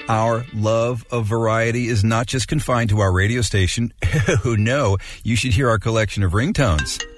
Our love of variety is not just confined to our radio station. Oh, no. You should hear our collection of ringtones.